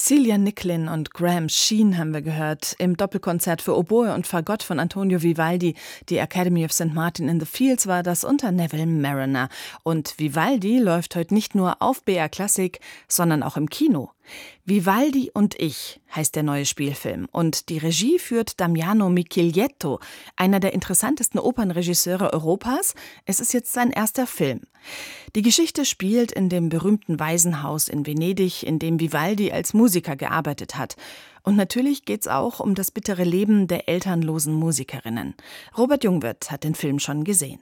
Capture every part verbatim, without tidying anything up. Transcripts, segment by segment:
Celia Nicklin und Graham Sheen haben wir gehört im Doppelkonzert für Oboe und Fagott von Antonio Vivaldi. Die Academy of Saint Martin in the Fields war das unter Neville Marriner. Und Vivaldi läuft heute nicht nur auf B R Klassik, sondern auch im Kino. Vivaldi und ich heißt der neue Spielfilm und die Regie führt Damiano Michieletto, einer der interessantesten Opernregisseure Europas. Es ist jetzt sein erster Film. Die Geschichte spielt in dem berühmten Waisenhaus in Venedig, in dem Vivaldi als Musiker gearbeitet hat. Und natürlich geht's auch um das bittere Leben der elternlosen Musikerinnen. Robert Jungwirth hat den Film schon gesehen.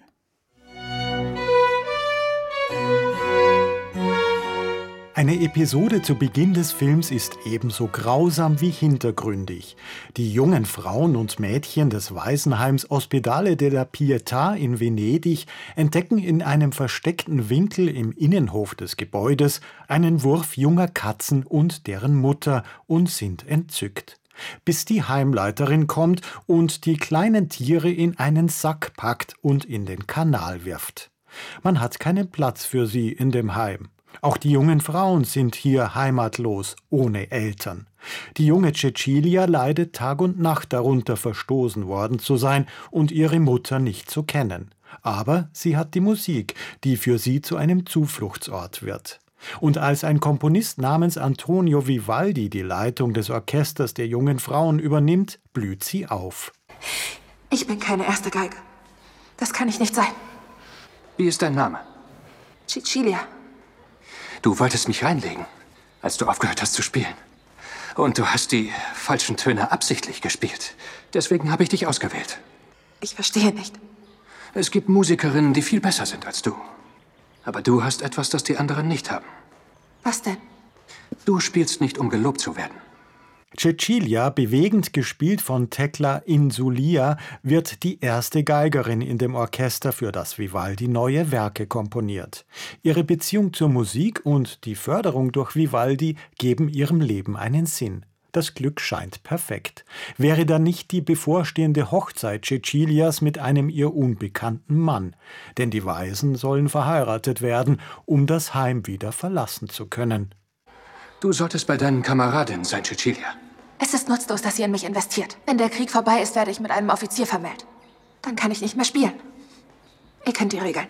Eine Episode zu Beginn des Films ist ebenso grausam wie hintergründig. Die jungen Frauen und Mädchen des Waisenheims Ospedale della Pietà in Venedig entdecken in einem versteckten Winkel im Innenhof des Gebäudes einen Wurf junger Katzen und deren Mutter und sind entzückt. Bis die Heimleiterin kommt und die kleinen Tiere in einen Sack packt und in den Kanal wirft. Man hat keinen Platz für sie in dem Heim. Auch die jungen Frauen sind hier heimatlos, ohne Eltern. Die junge Cecilia leidet Tag und Nacht darunter, verstoßen worden zu sein und ihre Mutter nicht zu kennen. Aber sie hat die Musik, die für sie zu einem Zufluchtsort wird. Und als ein Komponist namens Antonio Vivaldi die Leitung des Orchesters der jungen Frauen übernimmt, blüht sie auf. Ich bin keine erste Geige. Das kann ich nicht sein. Wie ist dein Name? Cecilia. Du wolltest mich reinlegen, als du aufgehört hast zu spielen. Und du hast die falschen Töne absichtlich gespielt. Deswegen habe ich dich ausgewählt. Ich verstehe nicht. Es gibt Musikerinnen, die viel besser sind als du. Aber du hast etwas, das die anderen nicht haben. Was denn? Du spielst nicht, um gelobt zu werden. Cecilia, bewegend gespielt von Tekla Insulia, wird die erste Geigerin in dem Orchester, für das Vivaldi neue Werke komponiert. Ihre Beziehung zur Musik und die Förderung durch Vivaldi geben ihrem Leben einen Sinn. Das Glück scheint perfekt. Wäre da nicht die bevorstehende Hochzeit Cecilias mit einem ihr unbekannten Mann? Denn die Waisen sollen verheiratet werden, um das Heim wieder verlassen zu können. Du solltest bei deinen Kameradinnen sein, Cecilia. Es ist nutzlos, dass ihr in mich investiert. Wenn der Krieg vorbei ist, werde ich mit einem Offizier vermählt. Dann kann ich nicht mehr spielen. Ihr kennt die Regeln.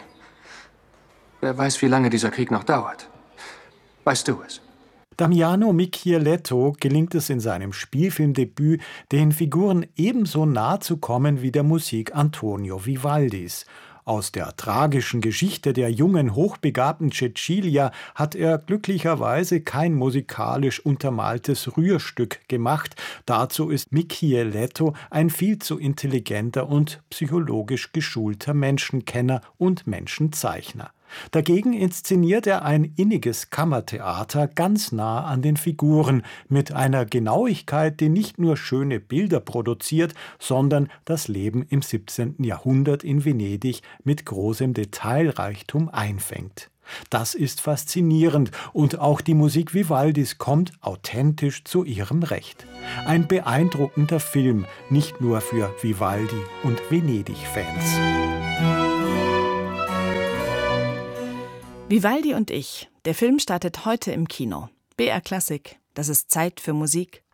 Wer weiß, wie lange dieser Krieg noch dauert. Weißt du es? Damiano Michieletto gelingt es in seinem Spielfilmdebüt, den Figuren ebenso nahe zu kommen wie der Musik Antonio Vivaldis. Aus der tragischen Geschichte der jungen, hochbegabten Cecilia hat er glücklicherweise kein musikalisch untermaltes Rührstück gemacht. Dazu ist Michieletto ein viel zu intelligenter und psychologisch geschulter Menschenkenner und Menschenzeichner. Dagegen inszeniert er ein inniges Kammertheater ganz nah an den Figuren, mit einer Genauigkeit, die nicht nur schöne Bilder produziert, sondern das Leben im siebzehnten Jahrhundert in Venedig mit großem Detailreichtum einfängt. Das ist faszinierend und auch die Musik Vivaldis kommt authentisch zu ihrem Recht. Ein beeindruckender Film, nicht nur für Vivaldi und Venedig-Fans. Vivaldi und ich. Der Film startet heute im Kino. B R Klassik. Das ist Zeit für Musik.